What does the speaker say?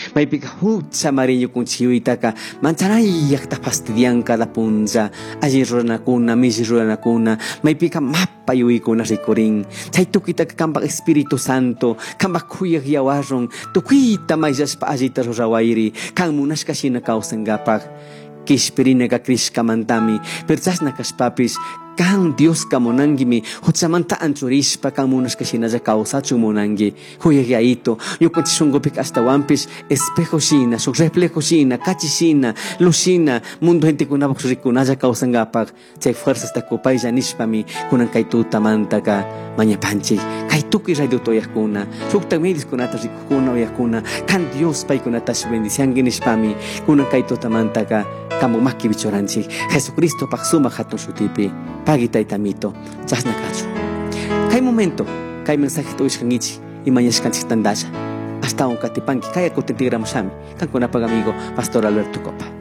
maypika hutsa amarillo kunchiyuytaka manchanayyaqta fastidianka la punza alli ruranakuna mishi ruranakuna maypika mapa yuykuna rikurin chay tukitaka kanpak Espíritu Santo kanpak kuyaq yawarrun tukuyta mayllashpa allita rurawayri kan munashka shina kawsankapak kishpirinaka krishkamantami pero chasna kashpapis kan Dios kamonangimi hutsamanta anchurishpa kan munashka shinalla kawsachu munangi huyaqyayito ñukanchik shunqupik astawanpis espejo shina shuk reflejo shina kachi shina luz shina mundo gentekunapak rikunalla kawsankapak chay fuerzasta kupaylla nishpami kunan kay tutamantaka mañapanchik kay tukuy radio toyaqkuna shukta mediskunata rikukuna uyaqkuna kan Dios paykunatash bendicianki nishpami kunan kay tutamantaka kamu maki bichoranchik Jesucristo pak sumak hatun shutipi pagi taytamito chasna kachu kay momento kay mensaje tuishkangichi y mañashkanchik tandalla hasta un katipanki kay akutentigramushami kankunapag amigo Pastor Alberto Copa.